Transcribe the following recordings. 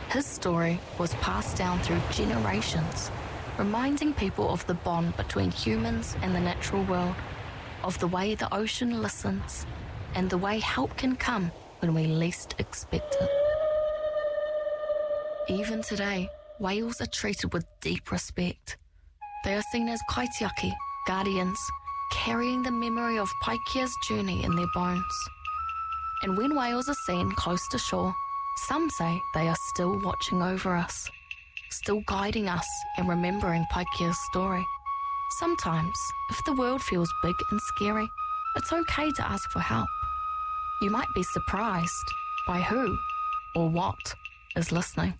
His story was passed down through generations, reminding people of the bond between humans and the natural world, of the way the ocean listens, and the way help can come when we least expect it. Even today, whales are treated with deep respect. They are seen as kaitiaki, guardians, carrying the memory of Paikea's journey in their bones. And when whales are seen close to shore, some say they are still watching over us, still guiding us and remembering Paikea's story. Sometimes, if the world feels big and scary, it's okay to ask for help. You might be surprised by who or what is listening.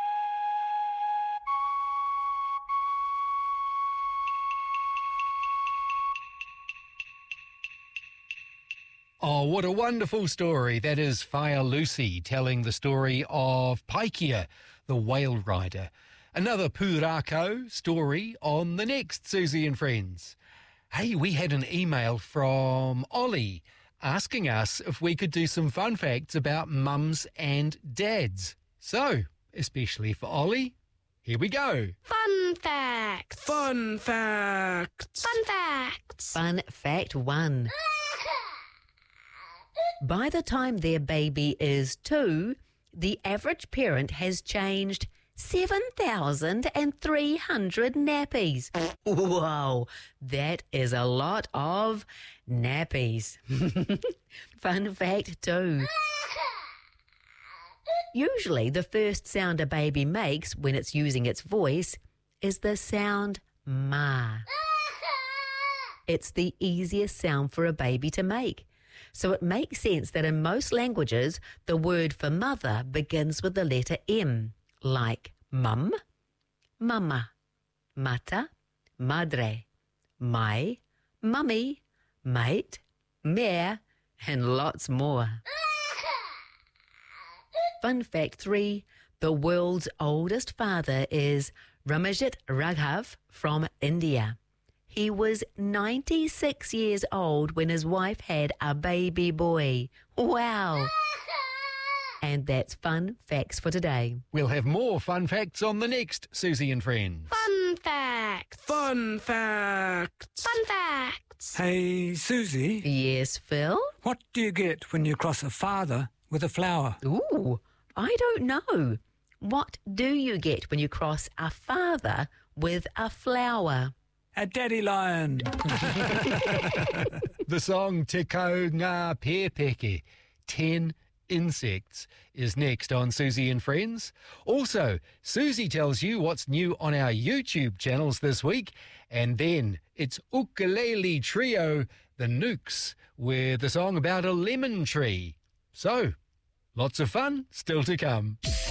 Oh, what a wonderful story. That is Whaia Lucy telling the story of Paikea, the whale rider. Another Pūrākau story on the next Susie and Friends. Hey, we had an email from Ollie asking us if we could do some fun facts about mums and dads. So, especially for Ollie, here we go. Fun facts. Fun facts. Fun facts. Fun fact 1. By the time their baby is 2, the average parent has changed 7,300 nappies. Wow, that is a lot of nappies. Fun fact 2. Usually the first sound a baby makes when it's using its voice is the sound ma. It's the easiest sound for a baby to make. So it makes sense that in most languages, the word for mother begins with the letter M, like mum, mama, mata, madre, mai, mummy, mate, mare, and lots more. Fun fact 3, the world's oldest father is Ramajit Raghav from India. He was 96 years old when his wife had a baby boy. Wow! And that's Fun Facts for today. We'll have more fun facts on the next Susie and Friends. Fun facts. Fun facts. Fun facts. Hey, Susie, Yes, Phil? what do you get when you cross a father with a flower? Ooh, I don't know. What do you get when you cross a father with a flower? A daddy lion. The song Te Kau Ngā Pēpeke, 10 Insects, is next on Susie and Friends. Also, Susie tells you what's new on our YouTube channels this week. And then it's Ukulele Trio, the Nukes, with a song about a lemon tree. So, lots of fun still to come.